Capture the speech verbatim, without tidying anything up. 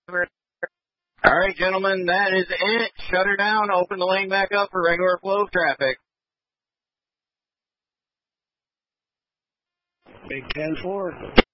All right, gentlemen, that is it. Shut her down. Open the lane back up for regular flow of traffic. Big ten four.